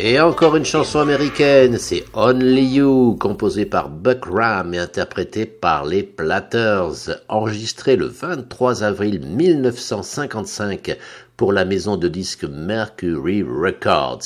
Et encore une chanson américaine, c'est Only You, composée par Buck Ram et interprétée par les Platters, enregistrée le 23 avril 1955 pour la maison de disques Mercury Records.